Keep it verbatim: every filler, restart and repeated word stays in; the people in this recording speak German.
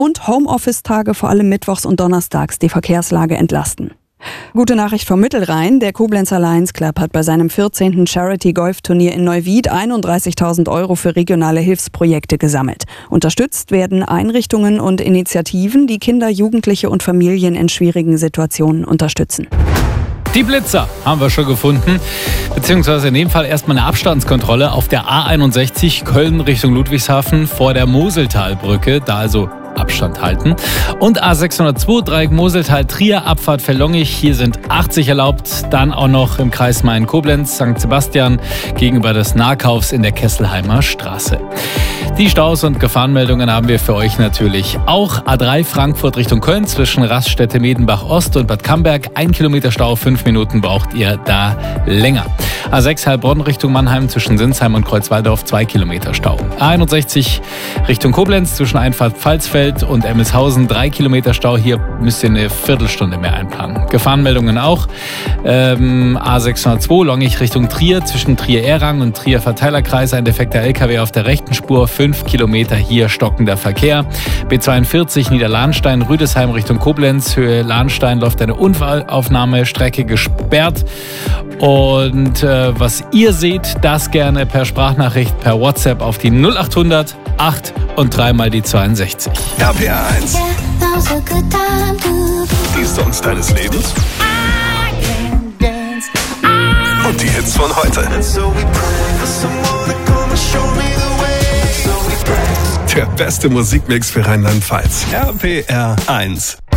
und Homeoffice-Tage vor allem mittwochs und donnerstags die Verkehrslage entlasten. Gute Nachricht vom Mittelrhein. Der Koblenzer Lions Club hat bei seinem vierzehnten Charity-Golf-Turnier in Neuwied einunddreißigtausend Euro für regionale Hilfsprojekte gesammelt. Unterstützt werden Einrichtungen und Initiativen, die Kinder, Jugendliche und Familien in schwierigen Situationen unterstützen. Die Blitzer haben wir schon gefunden, beziehungsweise in dem Fall erstmal eine Abstandskontrolle auf der A einundsechzig Köln Richtung Ludwigshafen vor der Moseltalbrücke, da also Abstand halten. Und A sechshundertzwei Dreieck Moseltal Trier Abfahrt Verlongich, hier sind achtzig erlaubt. Dann auch noch im Kreis Main-Koblenz Sankt Sebastian gegenüber des Nahkaufs in der Kesselheimer Straße. Die Staus und Gefahrenmeldungen haben wir für euch natürlich auch. A drei Frankfurt Richtung Köln zwischen Raststätte Medenbach Ost und Bad Camberg. Ein Kilometer Stau, fünf Minuten braucht ihr da länger. A sechs Heilbronn Richtung Mannheim zwischen Sinsheim und Kreuzwaldorf, zwei Kilometer Stau. A einundsechzig Richtung Koblenz zwischen Einfahrt Pfalzfeld und Emmelshausen, drei Kilometer Stau. Hier müsst ihr eine Viertelstunde mehr einplanen. Gefahrenmeldungen auch. Ähm, A sechshundertzwei Longich Richtung Trier zwischen Trier-Errang und Trier-Verteilerkreis. Ein defekter L K W auf der rechten Spur. fünf Kilometer hier stockender Verkehr. B zweiundvierzig Niederlahnstein, Rüdesheim Richtung Koblenz. Höhe Lahnstein läuft eine Unfallaufnahmestrecke gesperrt. Und äh, was ihr seht, das gerne per Sprachnachricht, per WhatsApp auf die null achthundert acht und dreimal die zweiundsechzig. R P R eins. Die Songs deines Lebens. Und die Hits von heute. Der beste Musikmix für Rheinland-Pfalz. R P R eins.